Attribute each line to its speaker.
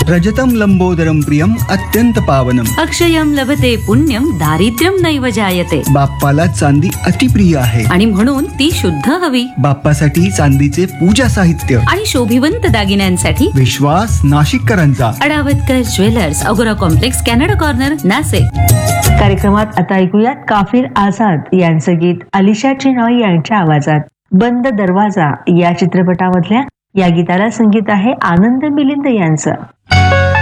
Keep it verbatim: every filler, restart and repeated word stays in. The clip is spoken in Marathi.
Speaker 1: रजतम लंबोदरम प्रियम अत्यंत पावनम.
Speaker 2: अक्षयम लभते पुण्यम दारिद्र्यम नैव जायते.
Speaker 1: बाप्पाला चांदी अतिप्रिय आहे
Speaker 2: आणि म्हणून ती शुद्ध हवी.
Speaker 1: बाप्पासाठी चांदीचे पूजा साहित्य
Speaker 2: आणि शोभिवंत दागिन्यांसाठी
Speaker 1: विश्वास नाशिककरांचा.
Speaker 2: अडावतकर ज्वेलर्स, अगोरा कॉम्प्लेक्स, कॅनडा कॉर्नर, नाशिक.
Speaker 3: कार्यक्रमात आता ऐकूयात काफिर आझाद यांचं गीत अलिशा चिनॉय यांच्या आवाजात. बंद दरवाजा या चित्रपटामधल्या या गीताला संगीत आहे आनंद मिलिंद यांचं.